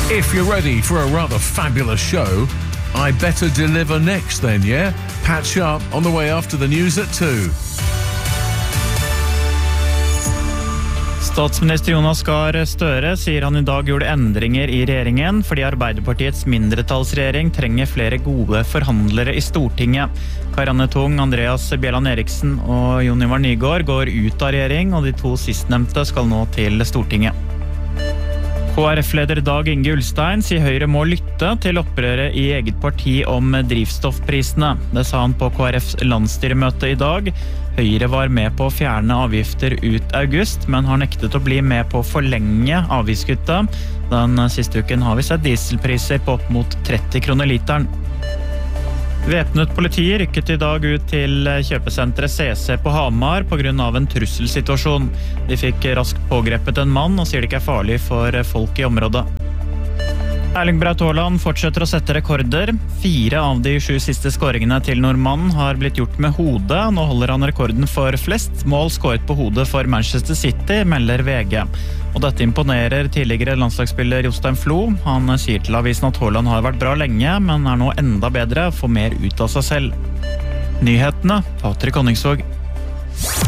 If you're ready for a rather fabulous show, I better deliver next then, yeah? Pat Sharp on the way after the news at 2. Statsminister Jonas Gahr Støre sier han I dag gjorde endringer I regjeringen fordi Arbeiderpartiets mindretallsregjering trenger flere gode forhandlere I Stortinget. Karianne Tung, Andreas Bjelland Eriksen og Jon Ivar Nygård går ut av regjering, og de to sistnevnte skal nå til Stortinget. KrF-leder Dag Inge Ulstein sier Høyre må lytte til opprøret I eget parti om drivstoffprisene. Det sa han på KrFs landsstyremøte I dag. Høyre var med på å fjerne avgifter ut august, men har nektet å bli med på å forlenge avgiftskuttet. Den siste uken har vi sett dieselpriser på opp mot 30 kroner literen. Væpnet politi rykket I dag ut til kjøpesenteret CC på Hamar på grunn av en trusselsituasjon. De fikk raskt pågrepet en mann og sier det ikke farlig for folk I området. Erling Braut Haaland fortsetter å sette rekorder. 4 av de 7 siste skåringene til nordmannen har blitt gjort med hodet. Nå holder han rekorden for flest mål skåret på hodet for Manchester City, melder VG. Og dette imponerer tidligere landslagsspiller Jostein Flo. Han sier til avisen at Haaland har vært bra lenge, men nå enda bedre, får mer ut av seg selv. Nyhetene, Patrik Honningsvåg.